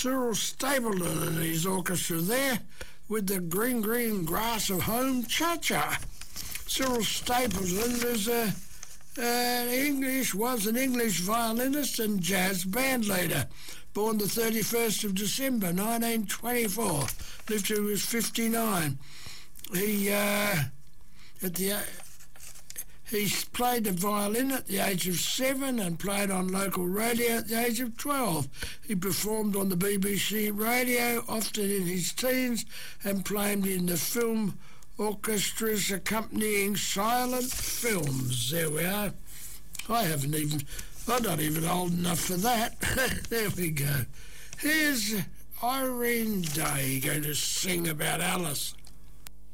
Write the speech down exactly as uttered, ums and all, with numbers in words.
Cyril Stapleton and his orchestra there with the Green Green Grass of Home Cha-Cha. Cyril Stapleton is a, an English, was an English violinist and jazz band leader, born the thirty-first of December nineteen twenty-four, lived till he was fifty-nine. He, uh, at the... He played the violin at the age of seven and played on local radio at the age of twelve. He performed on the B B C radio, often in his teens, and played in the film orchestras accompanying silent films. There we are. I haven't even... I'm not even old enough for that. There we go. Here's Irene Day going to sing about Alice.